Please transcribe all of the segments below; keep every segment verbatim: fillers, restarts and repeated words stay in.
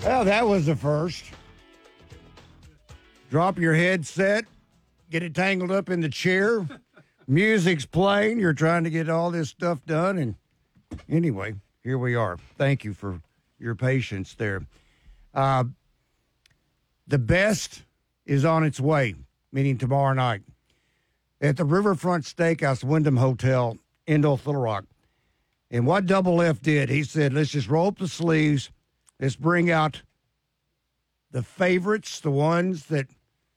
Well, that was the first. Drop your headset, get it tangled up in the chair. Music's playing. You're trying to get all this stuff done. And anyway, here we are. Thank you for your patience there. Uh, the best is on its way, meaning tomorrow night, at the Riverfront Steakhouse, Wyndham Hotel in North Little Rock. And what Double F did, he said, let's just roll up the sleeves. Let's bring out the favorites, the ones that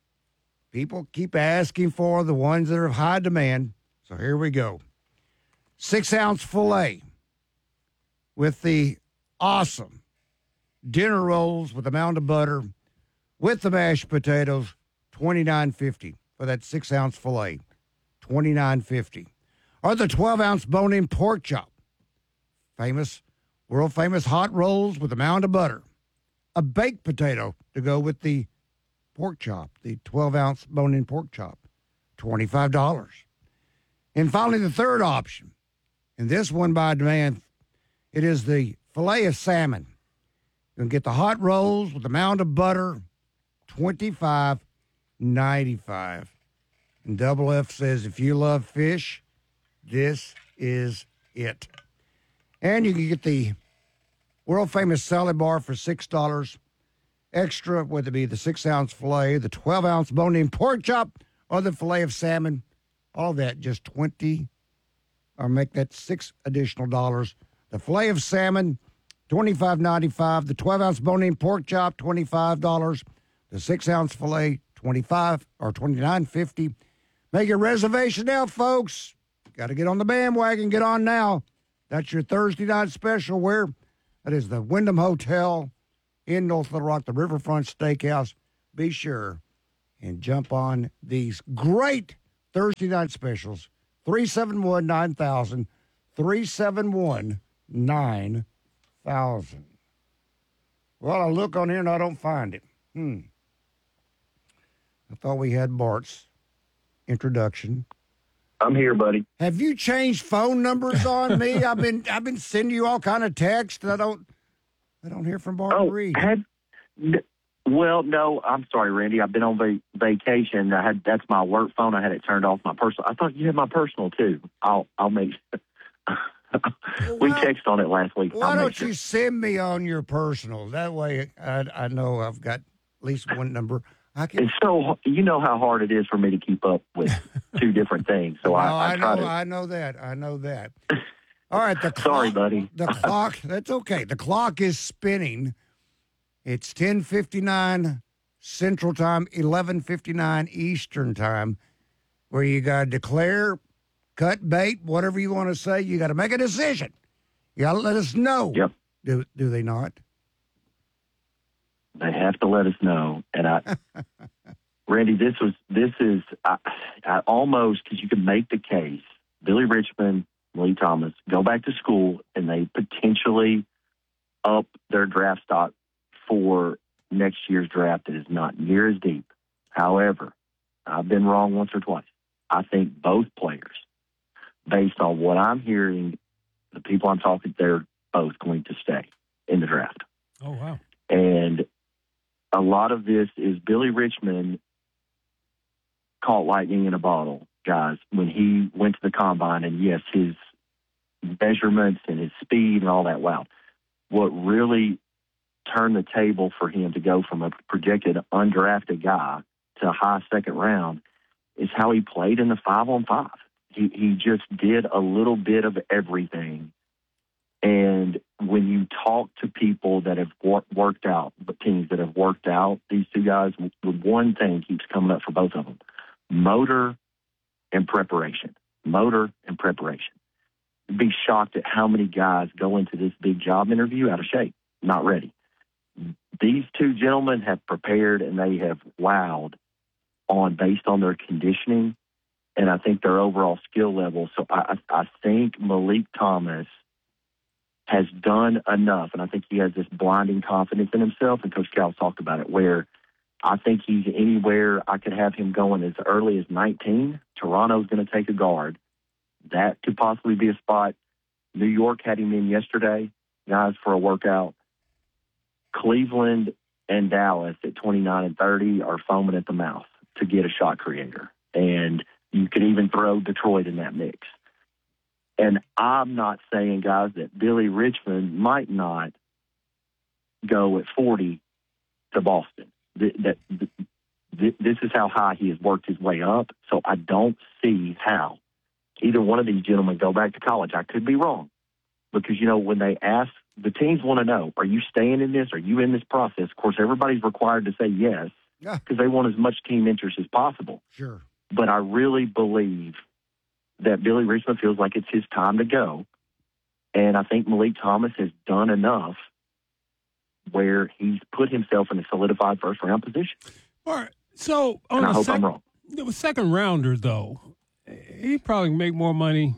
people keep asking for, the ones that are of high demand. So here we go. Six-ounce filet with the awesome dinner rolls with a mound of butter with the mashed potatoes, twenty-nine fifty for that six-ounce filet, twenty-nine fifty. Or the twelve-ounce bone-in pork chop, famous, world-famous hot rolls with a mound of butter, a baked potato to go with the pork chop, the twelve-ounce bone-in pork chop, twenty-five dollars. And finally, the third option, and this one by demand, it is the filet of salmon. You can get the hot rolls with a mound of butter, twenty-five ninety-five. And Double F says, if you love fish, this is it. And you can get the world-famous salad bar for six dollars extra, whether it be the six-ounce filet, the twelve-ounce bone-in pork chop, or the filet of salmon. All that just twenty, or make that six additional dollars. The filet of salmon, twenty-five ninety-five. The twelve-ounce bone-in pork chop, twenty-five dollars. The six-ounce filet, twenty-five or twenty-nine fifty. Make your reservation now, folks. Got to get on the bandwagon. Get on now. That's your Thursday night special. Where? That is the Wyndham Hotel in North Little Rock, the Riverfront Steakhouse. Be sure and jump on these great Thursday night specials. three seven one, nine thousand. three seven one, nine thousand. Well, I look on here and I don't find it. Hmm. I thought we had Bart's introduction. I'm here, buddy. Have you changed phone numbers on me? I've been I've been sending you all kind of texts. I don't I don't hear from Bart oh, Reed. Had, well, no, I'm sorry, Randy. I've been on va- vacation. I had that's my work phone. I had it turned off my personal. I thought you had my personal too. I'll I'll make. we well, texted on it last week. Why I'll don't sure. you send me on your personal? That way, I I know I've got at least one number. I can. It's so you know how hard it is for me to keep up with two different things. So no, I, I, I try know to. I know that I know that. All right, the clock, sorry, buddy. The clock. That's okay. The clock is spinning. It's ten fifty-nine Central Time, eleven fifty-nine Eastern Time, where you got to declare, cut bait, whatever you want to say. You got to make a decision. You got to let us know. Yep. Do do they not? They have to let us know. And I, Randy, this was this is I, I almost because you can make the case. Billy Richmond, Lee Thomas go back to school, and they potentially up their draft stock for next year's draft that is not near as deep. However, I've been wrong once or twice. I think both players, based on what I'm hearing, the people I'm talking, they're both going to stay in the draft. Oh, wow. And a lot of this is Billy Richmond caught lightning in a bottle, guys, when he went to the combine. And, yes, his measurements and his speed and all that, wow. What really turned the table for him to go from a projected undrafted guy to a high second round is how he played in the five-on-five. He, he just did a little bit of everything. And when you talk to people that have wor- worked out, but teams that have worked out, these two guys, the one thing keeps coming up for both of them, motor and preparation. Motor and preparation. You'd be shocked at how many guys go into this big job interview out of shape, not ready. These two gentlemen have prepared, and they have wowed on based on their conditioning, and I think their overall skill level. So I, I think Malik Thomas has done enough, and I think he has this blinding confidence in himself, and Coach Cal talked about it, where I think he's anywhere. I could have him going as early as nineteen. Toronto's going to take a guard. That could possibly be a spot. New York had him in yesterday, guys, for a workout. Cleveland and Dallas at twenty-nine and thirty are foaming at the mouth to get a shot creator. And you could even throw Detroit in that mix. And I'm not saying, guys, that Billy Richmond might not go at forty to Boston. Th- that th- This is how high he has worked his way up. So I don't see how either one of these gentlemen go back to college. I could be wrong. Because, you know, when they ask, the teams want to know, are you staying in this? Are you in this process? Of course, everybody's required to say yes because Yeah. they want as much team interest as possible. Sure. But I really believe that Billy Richmond feels like it's his time to go. And I think Malik Thomas has done enough where he's put himself in a solidified first-round position. All right. So on And I the hope sec- I'm wrong. the second rounder, though, he probably make more money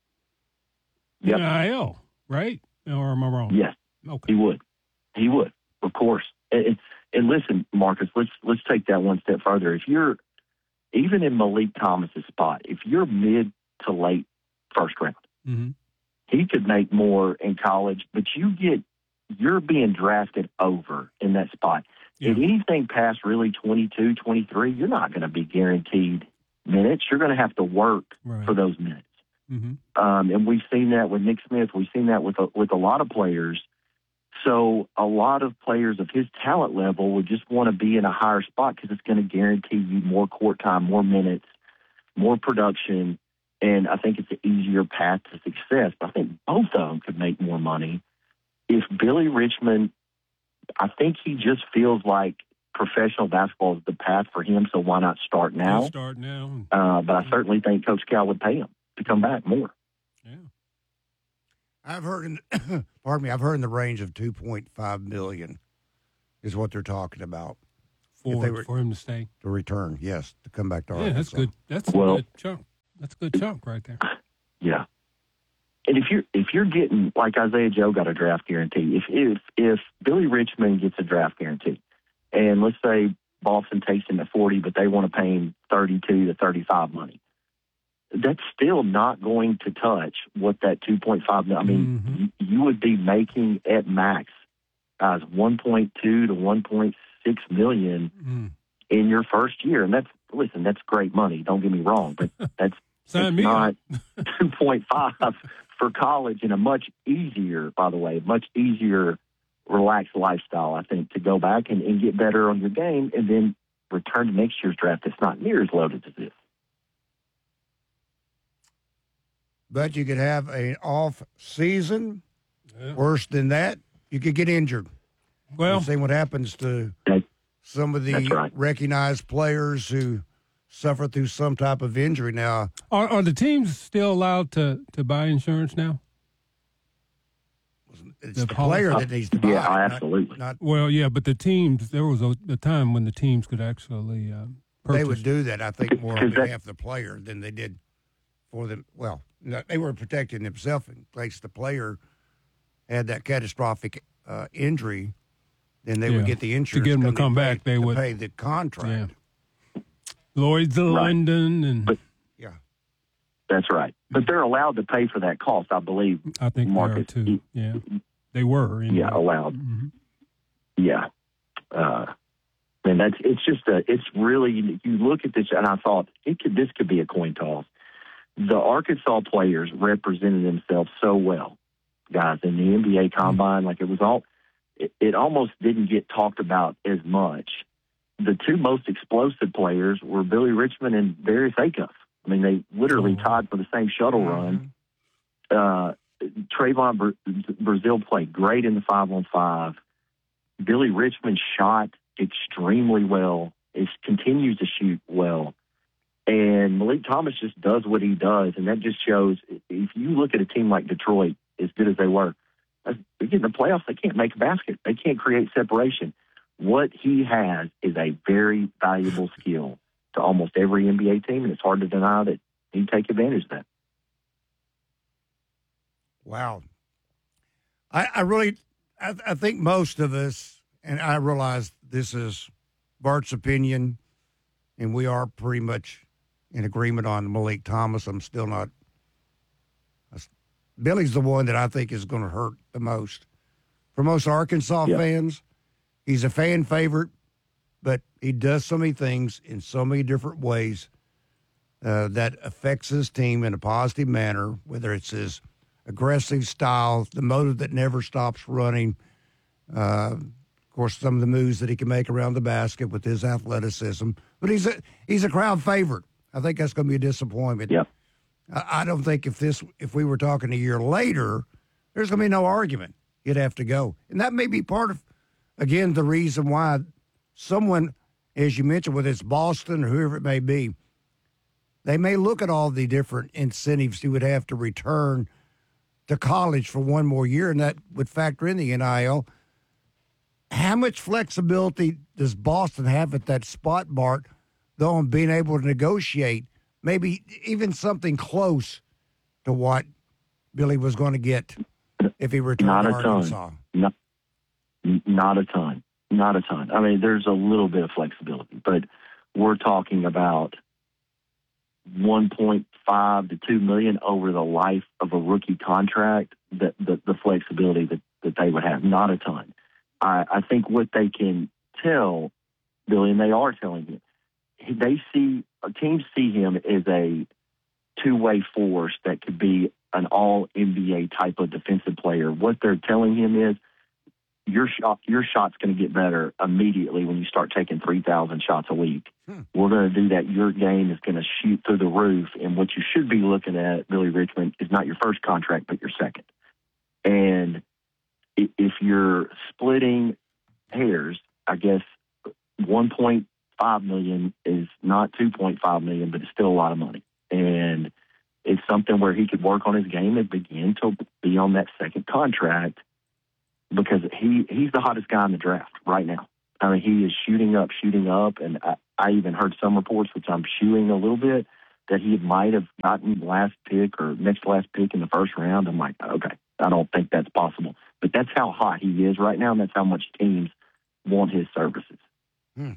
in Yep. N I L, right? Or am I wrong? Yes. Okay. He would. He would, of course. And, and listen, Marcus, let's let's take that one step further. If you're even in Malik Thomas's spot, if you're mid to late first round, Mm-hmm. he could make more in college. But you get you're being drafted over in that spot. Yeah. If anything past really twenty-two, twenty-three, you're not going to be guaranteed minutes. You're going to have to work Right. for those minutes. Mm-hmm. Um, and we've seen that with Nick Smith. We've seen that with a, with a lot of players. So a lot of players of his talent level would just want to be in a higher spot because it's going to guarantee you more court time, more minutes, more production. And I think it's an easier path to success. But I think both of them could make more money. If Billy Richmond, I think he just feels like professional basketball is the path for him, so why not start now? We'll start now. Uh, but I certainly think Coach Cal would pay him to come back more. Yeah. I've heard in the, pardon me, I've heard in the range of two point five million is what they're talking about For, they were- for him to stay. to return. Yes, to come back to Yeah, Arkansas. that's good. That's a Well- good chunk. That's a good chunk right there. Yeah. And if you're if you're getting like Isaiah Joe got a draft guarantee, if if if Billy Richmond gets a draft guarantee, and let's say Boston takes him at forty, but they want to pay him thirty-two to thirty-five money, that's still not going to touch what that two point five. I mean, Mhm. you, you would be making at max guys one point two to one point six million Mm. in your first year, and that's listen, that's great money. Don't get me wrong, but that's Sign it's me not up. two point five for college and a much easier, by the way, much easier, relaxed lifestyle, I think, to go back and, and get better on your game and then return to next year's draft. It's not near as loaded as this. But you could have an off season. Yeah. Worse than that, you could get injured. Well, We've seen what happens to That, some of the That's right. recognized players who suffer through some type of injury. Now, are, are the teams still allowed to, to buy insurance now? it's The the, policy- player that needs to buy. Yeah, it, not- absolutely. Not, Well, yeah, but the teams, there was a, a time when the teams could actually uh, purchase. they would do that, I think, more on Because that- behalf of the player than they did for them. Well, no, they were protecting themselves in case the player had that catastrophic uh, injury. Then they Yeah. would get the insurance get 'em to company come pay- back, they to would- pay the contract. Yeah. Lloyd's of Right. London, and But- Yeah. That's right. But they're allowed to pay for that cost, I believe. I think Marcus, they are too. Yeah, they were. Anyway. Yeah, allowed. Mhm. Yeah. Uh, and that's, it's just a, it's really, you look at this and I thought it could, this could be a coin toss. The Arkansas players represented themselves so well, guys, in the N B A combine. Like it was all, it, it almost didn't get talked about as much. The two most explosive players were Billy Richmond and Darius Acuff. I mean, they literally Oh. tied for the same shuttle run. Uh, Trayvon Bra- Brazil played great in the five on five. Billy Richmond shot extremely well. It continues to shoot well. And Malik Thomas just does what he does. And that just shows if you look at a team like Detroit, as good as they were, they get in the playoffs, they can't make a basket. They can't create separation. What he has is a very valuable skill to almost every N B A team, and it's hard to deny that he'd take advantage of that. Wow. I, I really, I, I think most of us, and I realize this is Bart's opinion, and we are pretty much in agreement on Malik Thomas. I'm still not. Billy's the one that I think is going to hurt the most. For most Arkansas Yeah. fans, he's a fan favorite, but he does so many things in so many different ways uh, that affects his team in a positive manner, whether it's his aggressive style, the motor that never stops running, uh, of course, some of the moves that he can make around the basket with his athleticism. But he's a he's a crowd favorite. I think that's going to be a disappointment. Yep. I, I don't think if this if we were talking a year later, there's going to be no argument. He'd have to go. And that may be part of, again, the reason why someone, as you mentioned, whether it's Boston or whoever it may be, they may look at all the different incentives he would have to return to college for one more year, and that would factor in the N I L. How much flexibility does Boston have at that spot, Bart, though, on being able to negotiate maybe even something close to what Billy was going to get if he returned Not to a Arkansas? ton. Not, not a ton. Not a ton. I mean, there's a little bit of flexibility, but we're talking about one point five to two million over the life of a rookie contract. That the, the flexibility that, that they would have, not a ton. I, I think what they can tell Billy, and they are telling him, they see teams see him as a two-way force that could be an all N B A type of defensive player. What they're telling him is your shot, your shot's going to get better immediately when you start taking three thousand shots a week. Hmm. We're going to do that. Your game is going to shoot through the roof. And what you should be looking at, Billy Richmond, is not your first contract, but your second. And if you're splitting hairs, I guess one point five million dollars is not two point five million dollars, but it's still a lot of money. And it's something where he could work on his game and begin to be on that second contract, because he, he's the hottest guy in the draft right now. I mean, he is shooting up, shooting up. And I, I even heard some reports, which I'm shooing a little bit, that he might have gotten last pick or next to last pick in the first round. I'm like, okay, I don't think that's possible. But that's how hot he is right now, and that's how much teams want his services. Hmm.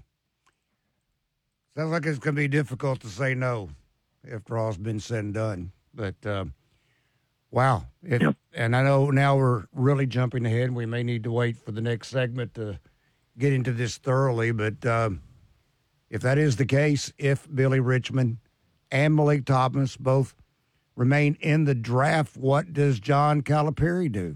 Sounds like it's going to be difficult to say no after all's been said and done. But, uh, wow. If, yep. And I know now we're really jumping ahead. We may need to wait for the next segment to get into this thoroughly. But um, if that is the case, if Billy Richmond and Malik Thomas both remain in the draft, what does John Calipari do?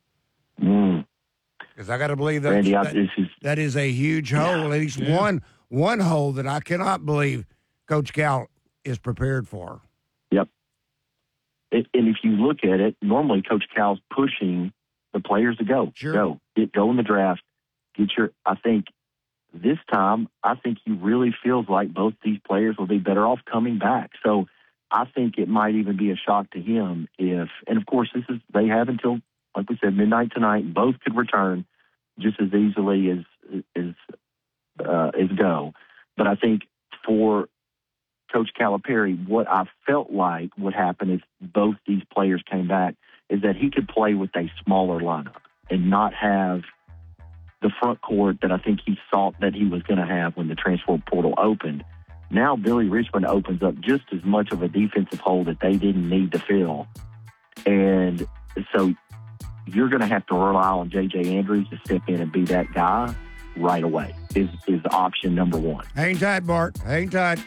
Because mm. I got to believe that, Randy, that, I, this is, that is a huge hole, yeah. at least yeah. one one hole that I cannot believe Coach Cal is prepared for. Yep. It, and if you look at it, normally Coach Cal's pushing the players to go. Sure. Go. Get, go in the draft. Get your. I think this time, I think he really feels like both these players will be better off coming back. So I think it might even be a shock to him if, and of course, this is they have until, like we said, midnight tonight. Both could return just as easily as as uh, as go. But I think for Coach Calipari, what I felt like would happen if both these players came back is that he could play with a smaller lineup and not have the front court that I think he thought that he was going to have when the transfer portal opened. Now Billy Richmond opens up just as much of a defensive hole that they didn't need to fill. And so you're going to have to rely on J J Andrews to step in and be that guy right away is, is option number one. Hang tight, Bart. Hang tight.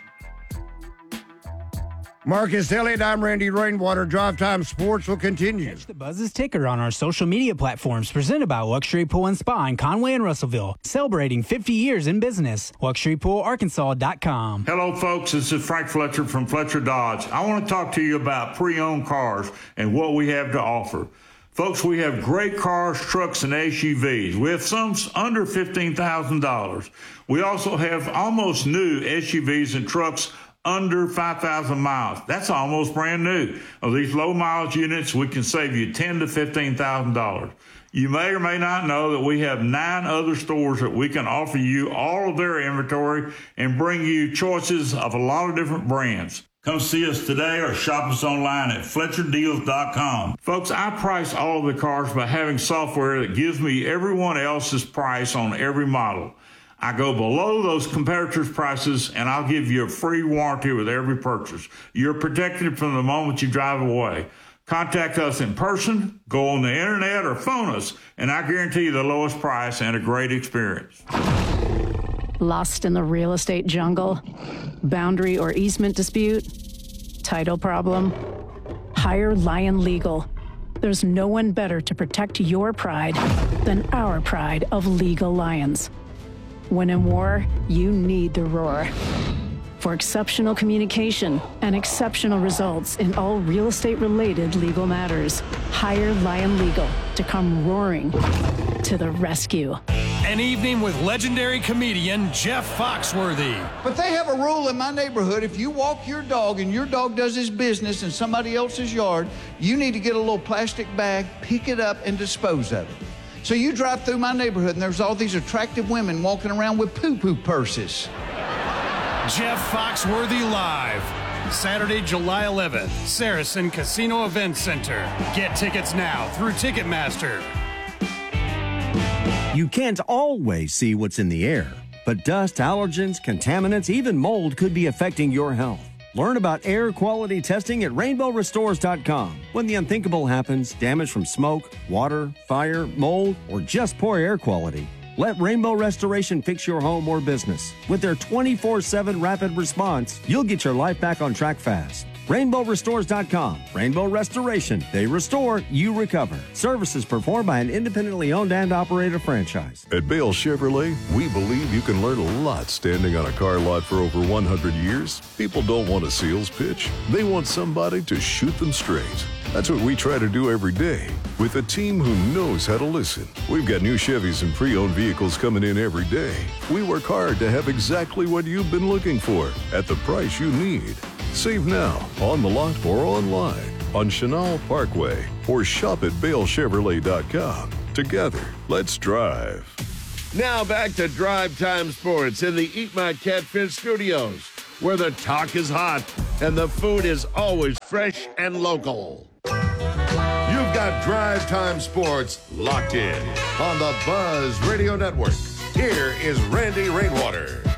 Marcus Elliott, I'm Randy Rainwater. Drive Time Sports will continue. Catch the Buzz's ticker on our social media platforms presented by Luxury Pool and Spa in Conway and Russellville. Celebrating fifty years in business. luxury pool arkansas dot com. Hello, folks. This is Frank Fletcher from Fletcher Dodge. I want to talk to you about pre-owned cars and what we have to offer. Folks, we have great cars, trucks, and S U Vs. We have some under fifteen thousand dollars. We also have almost new S U Vs and trucks under five thousand miles. That's almost brand new. Of these low mileage units, we can save you ten thousand to fifteen thousand dollars. You may or may not know that we have nine other stores that we can offer you all of their inventory and bring you choices of a lot of different brands. Come see us today or shop us online at Fletcher Deals dot com. Folks, I price all of the cars by having software that gives me everyone else's price on every model. I go below those competitors' prices, and I'll give you a free warranty with every purchase. You're protected from the moment you drive away. Contact us in person, go on the internet, or phone us, and I guarantee you the lowest price and a great experience. Lost in the real estate jungle? Boundary or easement dispute? Title problem? Hire Lion Legal. There's no one better to protect your pride than our pride of legal lions. When in war, you need the roar. For exceptional communication and exceptional results in all real estate-related legal matters, hire Lion Legal to come roaring to the rescue. An evening with legendary comedian Jeff Foxworthy. But they have a rule in my neighborhood. If you walk your dog and your dog does his business in somebody else's yard, you need to get a little plastic bag, pick it up, and dispose of it. So you drive through my neighborhood and there's all these attractive women walking around with poo-poo purses. Jeff Foxworthy Live. Saturday, July eleventh, Saracen Casino Event Center. Get tickets now through Ticketmaster. You can't always see what's in the air, but dust, allergens, contaminants, even mold could be affecting your health. Learn about air quality testing at rainbow restores dot com. When the unthinkable happens, damage from smoke, water, fire, mold, or just poor air quality, let Rainbow Restoration fix your home or business. With their twenty-four seven rapid response, you'll get your life back on track fast. rainbow restores dot com. Rainbow Restoration. They restore, you recover. Services performed by an independently owned and operated franchise. At Bale Chevrolet, we believe you can learn a lot standing on a car lot for over one hundred years. People don't want a sales pitch. They want somebody to shoot them straight. That's what we try to do every day with a team who knows how to listen. We've got new Chevys and pre-owned vehicles coming in every day. We work hard to have exactly what you've been looking for at the price you need. Save now, on the lot or online, on Chenal Parkway, or shop at bale chevrolet dot com. Together, let's drive. Now back to Drive Time Sports in the Eat My Catfish studios, where the talk is hot and the food is always fresh and local. You've got Drive Time Sports locked in on the Buzz Radio Network. Here is Randy Rainwater.